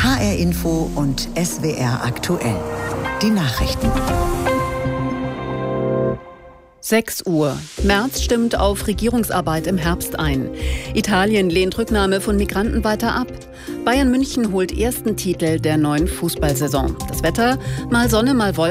HR Info und SWR aktuell. Die Nachrichten. 6 Uhr. Merz stimmt auf Regierungsarbeit im Herbst ein. Italien lehnt Rücknahme von Migranten weiter ab. Bayern München holt ersten Titel der neuen Fußballsaison. Das Wetter, mal Sonne, mal Wolken.